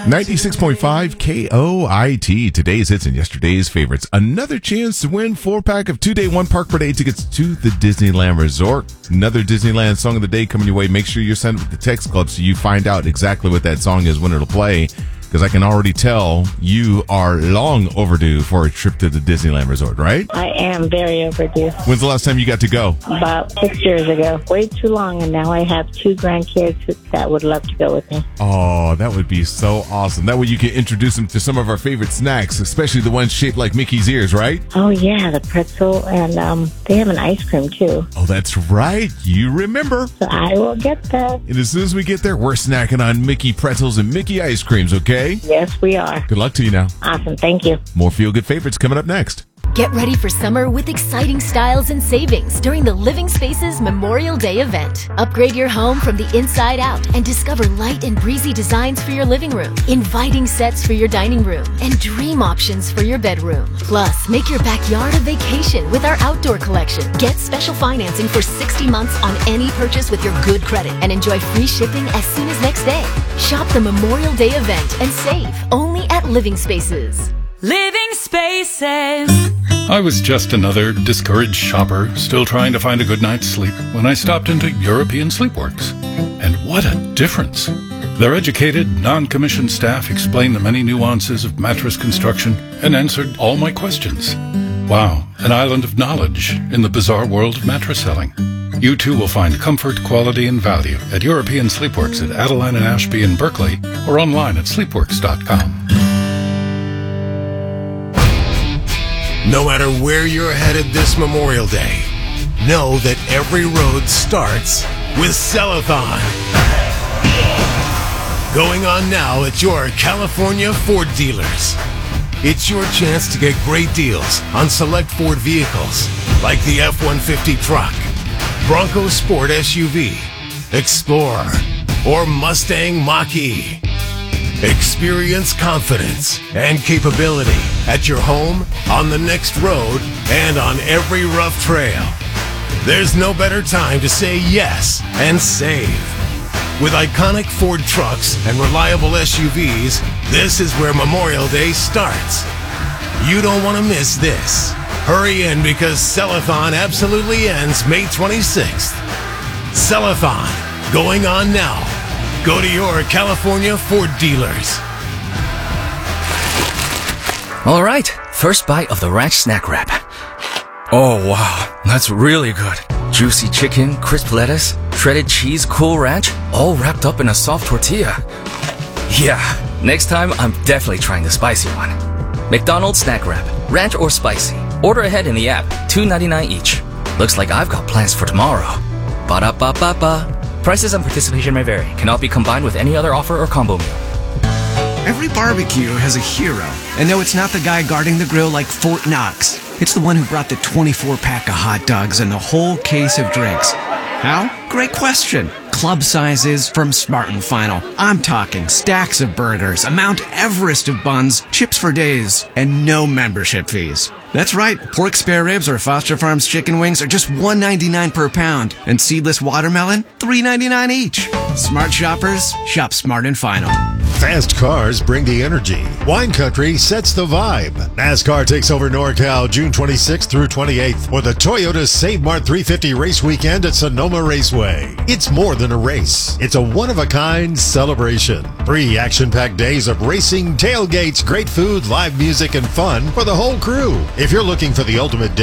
96.5 KOIT. Today's hits and yesterday's favorites. Another chance to win 4-pack of 2-day 1-park per day tickets to the Disneyland Resort. Another Disneyland song of the day coming your way. Make sure you're signed up with the text club so you find out exactly what that song is when it'll play. Because I can already tell you are long overdue for a trip to the Disneyland Resort, right? I am very overdue. When's the last time you got to go? About 6 years ago. Way too long, and now I have 2 grandkids that would love to go with me. Oh, that would be so awesome. That way you can introduce them to some of our favorite snacks, especially the ones shaped like Mickey's ears, right? Oh, yeah, the pretzel, and they have an ice cream, too. Oh, that's right. You remember. So I will get that. And as soon as we get there, we're snacking on Mickey pretzels and Mickey ice creams, okay? Yes, we are. Good luck to you now. Awesome. Thank you. More feel-good favorites coming up next. Get ready for summer with exciting styles and savings during the Living Spaces Memorial Day event. Upgrade your home from the inside out and discover light and breezy designs for your living room, inviting sets for your dining room, and dream options for your bedroom. Plus, make your backyard a vacation with our outdoor collection. Get special financing for 60 months on any purchase with your good credit and enjoy free shipping as soon as next day. Shop the Memorial Day event and save only at Living Spaces. Living Spaces. I was just another discouraged shopper, still trying to find a good night's sleep, when I stopped into European Sleepworks. And what a difference! Their educated, non-commissioned staff explained the many nuances of mattress construction and answered all my questions. Wow, an island of knowledge in the bizarre world of mattress selling. You too will find comfort, quality, and value at European Sleepworks at Adeline and Ashby in Berkeley or online at sleepworks.com. No matter where you're headed this Memorial Day, know that every road starts with Cellathon. Going on now at your California Ford dealers. It's your chance to get great deals on select Ford vehicles like the F-150 truck, Bronco Sport SUV, Explorer, or Mustang Mach-E. Experience confidence and capability at your home, on the next road, and on every rough trail. There's no better time to say yes and save. With iconic Ford trucks and reliable SUVs, this is where Memorial Day starts. You don't want to miss this. Hurry in because Cellathon absolutely ends May 26th. Cellathon, going on now. Go to your California Ford dealers. All right, first bite of the ranch snack wrap. Oh, wow, that's really good. Juicy chicken, crisp lettuce, shredded cheese, cool ranch, all wrapped up in a soft tortilla. Yeah, next time I'm definitely trying the spicy one. McDonald's snack wrap, ranch or spicy. Order ahead in the app, $2.99 each. Looks like I've got plans for tomorrow. Ba-da-ba-ba-ba. Prices and participation may vary. Cannot be combined with any other offer or combo meal. Every barbecue has a hero. And no, it's not the guy guarding the grill like Fort Knox. It's the one who brought the 24-pack of hot dogs and the whole case of drinks. How? Great question. Club sizes from Smart & Final. I'm talking stacks of burgers, a Mount Everest of buns, chips for days, and no membership fees. That's right, pork spare ribs or Foster Farms chicken wings are just $1.99 per pound, and seedless watermelon, $3.99 each. Smart shoppers, shop Smart & Final. Fast cars bring the energy. Wine Country sets the vibe. NASCAR takes over NorCal June 26th through 28th for the Toyota Save Mart 350 race weekend at Sonoma Raceway. It's more than a race. It's a one-of-a-kind celebration. 3 action-packed days of racing, tailgates, great food, live music, and fun for the whole crew. If you're looking for the ultimate day